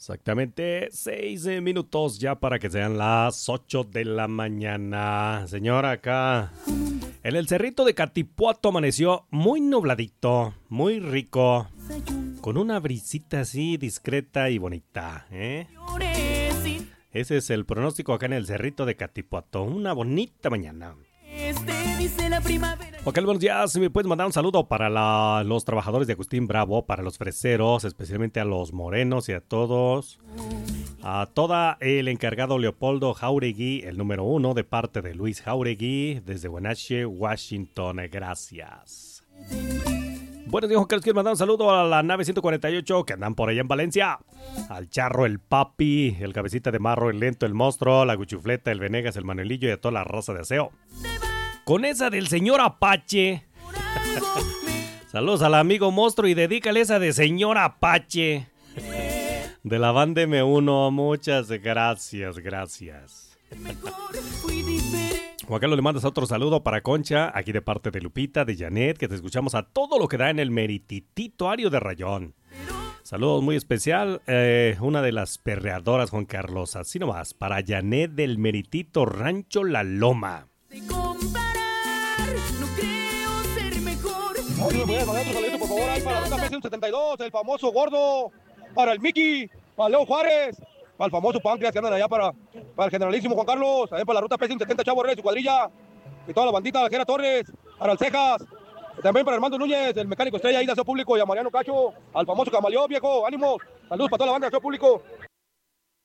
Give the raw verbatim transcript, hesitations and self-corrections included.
Exactamente seis eh, minutos ya para que sean las ocho de la mañana. Señora, acá en el Cerrito de Catipuato amaneció muy nubladito, muy rico, con una brisita así discreta y bonita, ¿eh? Ese es el pronóstico acá en el Cerrito de Catipuato, una bonita mañana. Ok, buenos días. Si me puedes mandar un saludo para la, los trabajadores de Agustín Bravo, para los freseros, especialmente a los morenos y a todos. A toda el encargado Leopoldo Jauregui, el número uno, de parte de Luis Jauregui, desde Wenatchee, Washington. Gracias. Buenos días, Juan Carlos. Quiero mandar un saludo a la nave ciento cuarenta y ocho que andan por allá en Valencia. Al Charro, el Papi, el Cabecita de Marro, el Lento, el Monstruo, la Guchufleta, el Venegas, el Manuelillo y a toda la raza de aseo. Con esa del señor Apache. Saludos al amigo Monstruo y dedícale esa de señor Apache. De la banda eme uno. Muchas gracias, gracias. Juan Carlos, le mandas otro saludo para Concha, aquí de parte de Lupita, de Janet, que te escuchamos a todo lo que da en el merititituario de Rayón. Saludos muy especial, eh, una de las perreadoras, Juan Carlos, así nomás, para Janet del Meritito Rancho La Loma. Oye, voy a mandar otro saludito, por favor, ahí para la ruta P ciento setenta y dos, el famoso gordo, para el Mickey, para Leo Juárez, para el famoso Páncreas que andan allá, para, para el generalísimo Juan Carlos, ahí para la ruta P ciento setenta, Chavo Reyes, su cuadrilla, y toda la bandita, Jera Torres, para el Cejas, también para Armando Núñez, el mecánico estrella ahí de Aseo Público, y a Mariano Cacho, al famoso Camaleón, viejo, ánimo, saludos para toda la banda de Aseo Público.